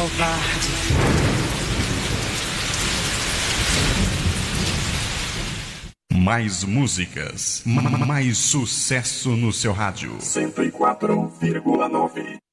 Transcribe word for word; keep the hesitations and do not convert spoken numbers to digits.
covarde. Mais músicas, mais sucesso no seu rádio. cento e quatro vírgula nove.